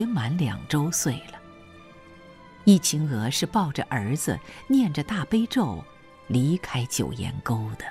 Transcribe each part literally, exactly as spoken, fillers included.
满两周岁了。易秦娥是抱着儿子念着大悲咒离开九岩沟的。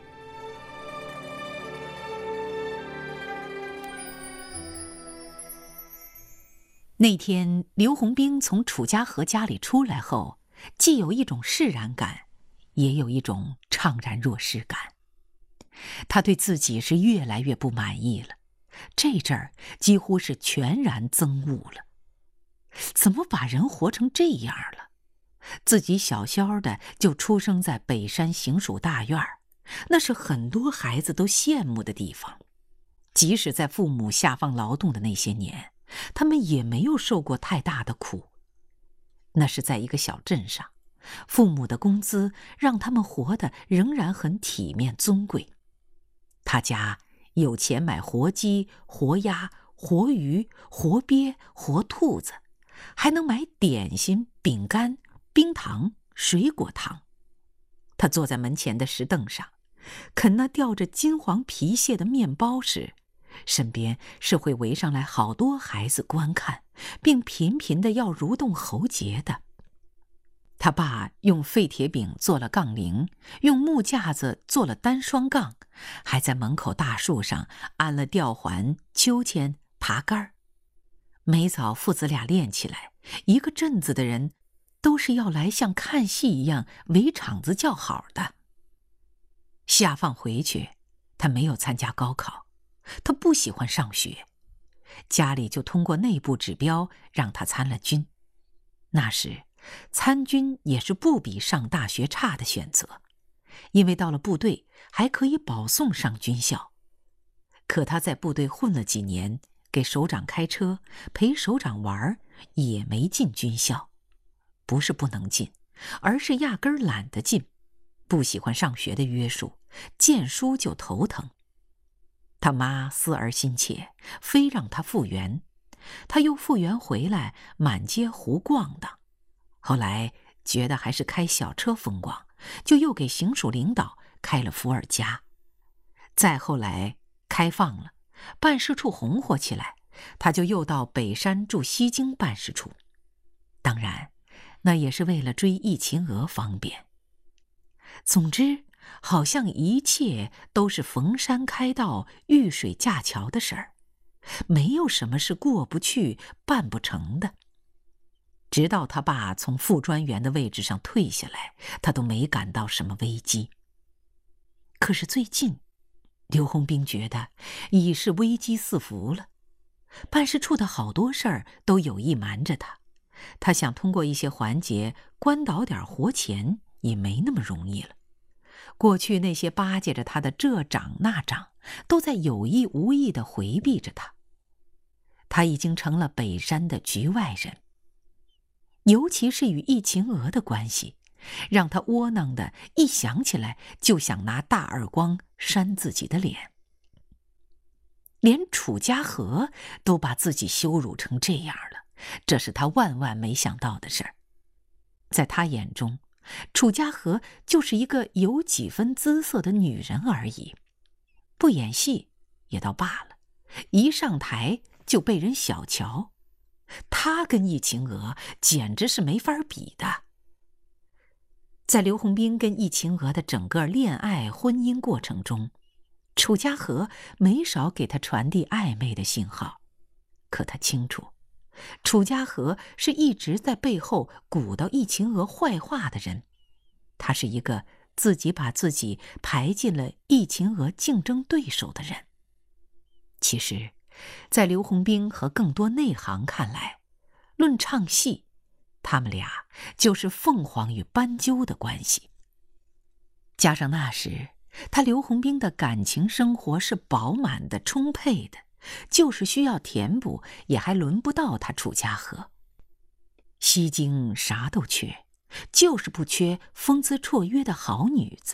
那天刘洪兵从楚家河家里出来后，既有一种释然感，也有一种怅然若失感。他对自己是越来越不满意了，这阵儿几乎是全然憎恶了。怎么把人活成这样了？自己小小的就出生在北山行署大院，那是很多孩子都羡慕的地方。即使在父母下放劳动的那些年，他们也没有受过太大的苦。那是在一个小镇上，父母的工资让他们活得仍然很体面尊贵。他家有钱买活鸡、活鸭、活鱼、活鳖、活兔子，还能买点心、饼干、冰糖、水果糖。他坐在门前的石凳上，啃那吊着金黄皮屑的面包时，身边是会围上来好多孩子观看，并频频地要蠕动喉结的。他爸用废铁饼做了杠铃，用木架子做了单双杠，还在门口大树上安了吊环、秋千、爬杆。每早父子俩练起来，一个镇子的人都是要来像看戏一样围场子叫好的。下放回去，他没有参加高考，他不喜欢上学，家里就通过内部指标让他参了军。那时参军也是不比上大学差的选择，因为到了部队还可以保送上军校。可他在部队混了几年，给首长开车，陪首长玩，也没进军校。不是不能进，而是压根儿懒得进，不喜欢上学的约束，见书就头疼。他妈思儿心切，非让他复员，他又复员回来，满街胡逛荡。后来觉得还是开小车风光，就又给行署领导开了伏尔加。再后来开放了，办事处红火起来，他就又到北山驻西京办事处。当然那也是为了追易秦娥方便。总之好像一切都是逢山开道、遇水架桥的事儿，没有什么是过不去、办不成的。直到他爸从副专员的位置上退下来，他都没感到什么危机。可是最近刘洪兵觉得已是危机四伏了，办事处的好多事儿都有意瞒着他，他想通过一些环节关倒点活钱也没那么容易了。过去那些巴结着他的这长那长，都在有意无意地回避着他。他已经成了北山的局外人，尤其是与易秦娥的关系，让他窝囊的一想起来就想拿大耳光扇自己的脸。连楚家河都把自己羞辱成这样了，这是他万万没想到的事儿。在他眼中，楚家河就是一个有几分姿色的女人而已，不演戏也倒罢了，一上台就被人小瞧。他跟易秦娥简直是没法比的。在刘洪兵跟易秦娥的整个恋爱婚姻过程中，楚家河没少给他传递暧昧的信号，可他清楚，楚家河是一直在背后鼓捣易秦娥坏话的人，他是一个自己把自己排进了易秦娥竞争对手的人。其实在刘洪兵和更多内行看来，论唱戏，他们俩就是凤凰与斑鸠的关系。加上那时他刘洪兵的感情生活是饱满的、充沛的，就是需要填补，也还轮不到他楚家河。西京啥都缺，就是不缺风姿绰约的好女子。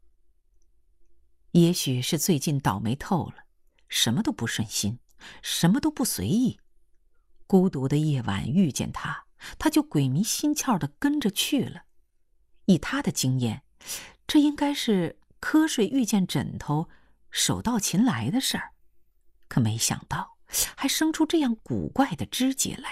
也许是最近倒霉透了，什么都不顺心，什么都不随意。孤独的夜晚遇见他，他就鬼迷心窍地跟着去了。以他的经验，这应该是瞌睡遇见枕头，手到擒来的事儿。可没想到还生出这样古怪的枝节来？